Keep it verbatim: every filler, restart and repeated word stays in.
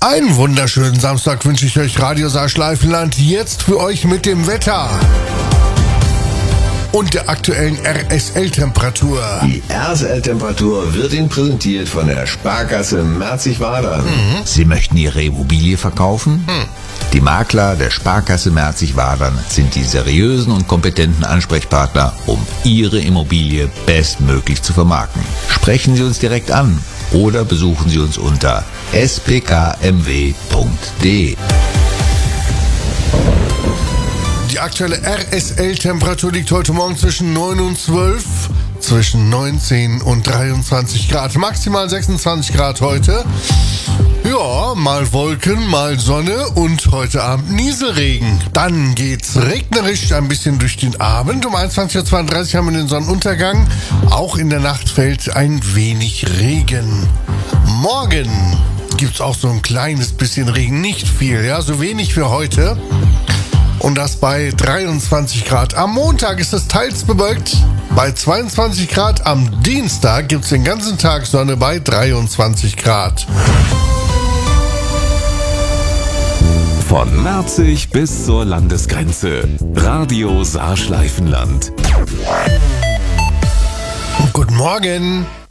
Einen wunderschönen Samstag wünsche ich euch, Radio Saarschleifenland, jetzt für euch mit dem Wetter und der aktuellen R S L-Temperatur. Die R S L-Temperatur wird Ihnen präsentiert von der Sparkasse Merzig-Wadern. Mhm. Sie möchten Ihre Immobilie verkaufen? Mhm. Die Makler der Sparkasse Merzig-Wadern sind die seriösen und kompetenten Ansprechpartner, um Ihre Immobilie bestmöglich zu vermarkten. Sprechen Sie uns direkt an oder besuchen Sie uns unter s p k m w punkt d e. Die aktuelle R S L-Temperatur liegt heute Morgen zwischen neun und zwölf, zwischen neunzehn und dreiundzwanzig Grad, maximal sechsundzwanzig Grad heute. Ja, mal Wolken, mal Sonne und heute Abend Nieselregen. Dann geht's regnerisch ein bisschen durch den Abend. Um einundzwanzig Uhr zweiunddreißig haben wir den Sonnenuntergang. Auch in der Nacht fällt ein wenig Regen. Morgen gibt's auch so ein kleines bisschen Regen, nicht viel, ja, so wenig wie heute. Und das bei dreiundzwanzig Grad. Am Montag ist es teils bewölkt bei zweiundzwanzig Grad. Am Dienstag gibt's den ganzen Tag Sonne bei dreiundzwanzig Grad. Von Merzig bis zur Landesgrenze. Radio Saarschleifenland. Guten Morgen.